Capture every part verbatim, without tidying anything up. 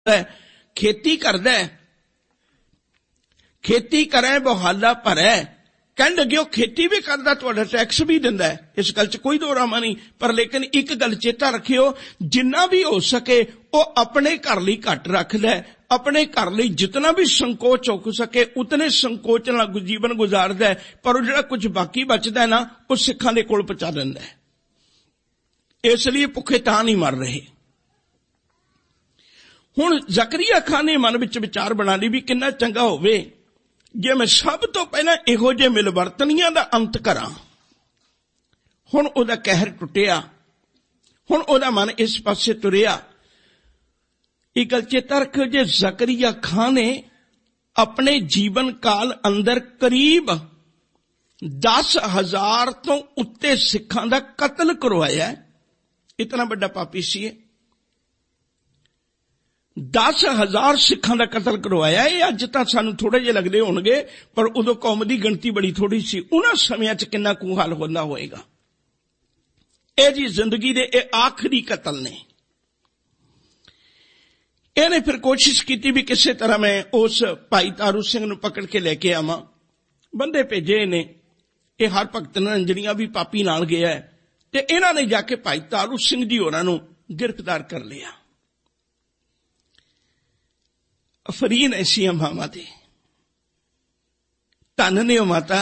खेती करदा है, खेती करे बहाला भरै, कहन लगे वो खेती भी करदा, तुहाडा टैक्स भी दिंदा है, इस गल च कोई दो रामा नहीं। पर लेकिन एक गल चेता रखियो, जिन्ना भी हो सके वो अपने घर लई घट रखदा है, अपने घर लई जितना भी संकोच हो सके उतने संकोच नाल जीवन गुजारदा है, पर वो जिहड़ा कुछ बाकी बचदा है ना वो सिखां दे कोल पहुंचा दिंदा है। इसलिए भुखे तां नहीं मर रहे। हुण जकरिया खान ने मन विच विचार बना ली भी किन्ना चंगा होवे जे मैं सब तो पहला इहो जे मिलवरतनियां दा अंत करां। हुण ओहदा कहर टुटिया, हुण ओहदा मन इस पासे तुरिया। एक गल चेता रखो, जे जकरिया खान ने अपने जीवन काल अंदर करीब दस हजार तो उत्ते सिखां दा कतल करवाया है, इतना बड़ा पापी सी है। दस हजार सिखां दा कतल करवाया है। अज तां सानू थोड़े जे लगदे होणगे, पर उदों कौम दी गिणती बड़ी थोड़ी सी। उन्हां समयां च किन्ना कुछ हाल होंदा होएगा। ਇਹ जी जिंदगी दे ਇਹ आखिरी कतल ने। ਇਹਨੇ फिर कोशिश की भी किसी तरह मैं उस भाई तारू सिंह नूं पकड़ के लेके आवां। बंदे भेजे ने, ये हर भगत नरंजनिया भी पापी नाल गया है, ते इन्हां ने जाके भाई तारू सिंह जी होरां नूं गिरफ्तार कर लिया। अफरीन ऐसियां मावां दे, धन ने माता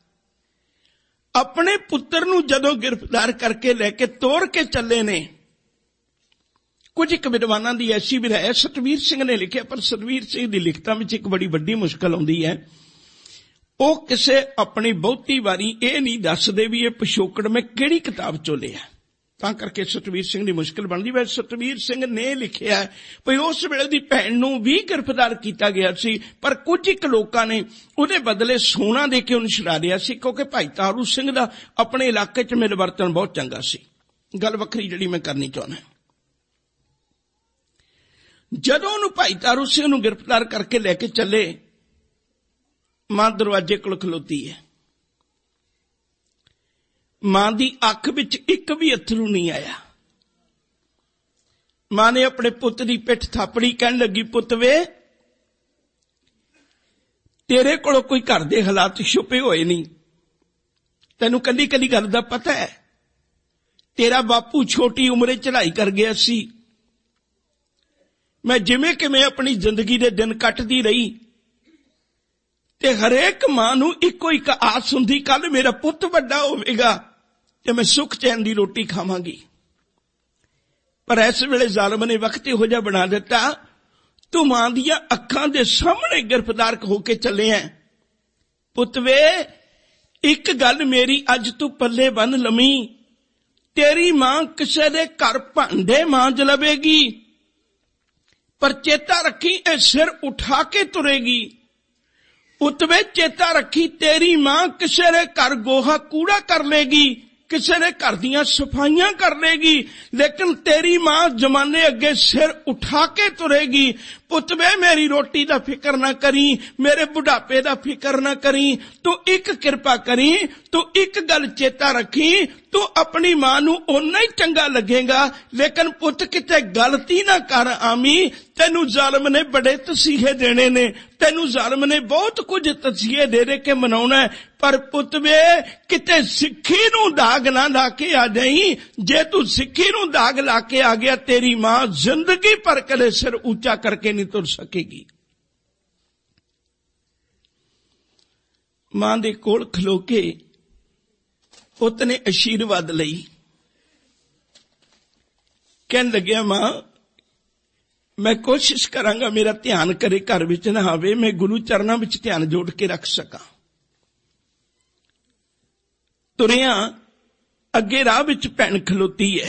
अपने पुत्र नूं जदों गिरफ्तार करके लैके तोड़ के चले ने। कुछ एक विद्वानां दी ऐसी भी है, सतवीर सिंह ने लिखिया, पर सतवीर सिंह दी लिखतां विच एक बड़ी वड्डी मुश्किल आउंदी है। वो किसे अपनी बहुती वारी ये नहीं दसदे भी ये पिछोकड़ में किहड़ी किताब चों लिया, तां करके सतवीर सिंह दी मुश्किल बनदी। वैसे सतवीर सिंह ने लिखिया है भई उस वेले दी भैण नूं भी गिरफ्तार किया गया सी, पर कुछ एक लोकां ने उहदे बदले सोना दे के उहनूं छुड़ा लिया सी, क्योंकि भाई तारू सिंह दा अपने इलाके च मिलवरतन बहुत चंगा सी। गल वखरी जिहड़ी मैं करनी चाहुंदा, जदों उहनूं भाई तारू सिंह नूं गिरफ्तार करके लैके चले, मां दरवाजे कोल खलोती है। मां दी अख विच एक भी अथरू नहीं आया। मां ने अपने पुत दी पिठ थापड़ी, कहन लगी, पुत वे तेरे कोलों कोई घर दे हालात छुपे होए नहीं, तैनूं कदी कदी गल दा पता है। तेरा बापू छोटी उम्रे चढ़ाई कर गया सी, मैं जिवें किवें अपनी जिंदगी दे दिन कटदी रही, ते हरेक मां नूं इको इक आस हुंदी कल मेरा पुत वड्डा होवेगा ते मैं सुख चैन दी रोटी खावांगी। पर इस वेले जालम ने वक्त इहो जिहा बना दिता, तू मां दियां अखां दे सामने गिरफ्तार होके चले हैं। पुत वे एक गल मेरी अज तू पल्ले बन लमी, तेरी मां किसे दे घर भांडे मांज लवेगी, पर चेता रखी ए सिर उठा के तुरेगी। पुत वे चेता रखी तेरी मां किसे दे घर गोहा कूड़ा कर लेगी, किसे दे घर दियां सफाइयां कर लेगी, लेकिन तेरी मां जमाने अगे सिर उठा के तुरेगी। पुत वे मेरी रोटी दा फिक्र ना करी, मेरे बुढ़ापे दा फिक्र ना करी, तू एक किरपा करी, तू एक गल चेता रखी, तू अपनी मां नूं ओना ही चंगा लगेगा, लेकिन पुत किते गलती ना कर आमी। तेनू जालम ने बड़े तसीहे देने ने, तेनू जालम ने बहुत कुछ तसीहे दे दे के मनाउणा है, पर पुत वे किते सिक्खी नूं दाग ना ला के आ जाई। जे तू सिक्खी नूं दाग ला के आ गया, तेरी मां जिंदगी भर कदे सिर ऊंचा करके नहीं तुर सकेगी। मां दे कोल खलो के पुत ने आशीर्वाद लई, कहन लग्या, मां मैं कोशिश करांगा मेरा ध्यान करे घर विच ना आवे, मैं गुरु चरणां विच ध्यान जोड़ के रख सकां। तुरिया अगे राह विच भैन खलोती है,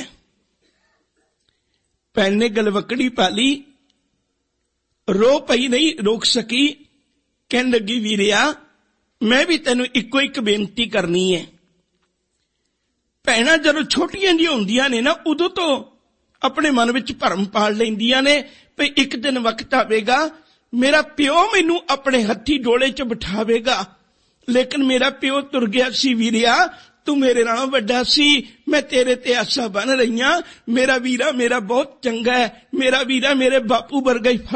भैन ने गलवकड़ी पाली, रो पई नहीं रोक सकी, कहन लगी, वीरिया मैं भी तेनू इको एक बेनती करनी है। भैणां जदों छोटियां जी हुंदियां ने ना, उदों तो अपने मन विच भरम पाल लैंदियां ने भई एक दिन वक्त आवेगा मेरा प्यो मैनू अपने हथी डोले च बिठावेगा, लेकिन मेरा प्यो तुर गया सी वीरिया, ਤੂੰ ਮੇਰੇ ਨਾਲੋਂ ਵੱਡਾ ਸੀ, ਮੈਂ ਤੇਰੇ ਤੇ ਆਸਾਂ ਬੰਨ ਰਹੀਆਂ। ਮੇਰਾ ਵੀਰਾ ਮੇਰਾ ਬਹੁਤ ਚੰਗਾ ਹੈ, ਮੇਰਾ ਵੀਰਾ ਮੇਰੇ ਬਾਪੂ ਵਰਗਾ ਹੀ